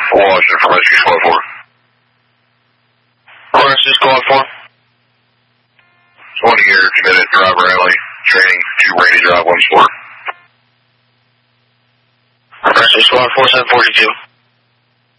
Washington from Rescue Squad 4. Rescue Squad 4. 20-year committed driver alley training to Rainy Drive 1 Sport. Rescue Squad 4742.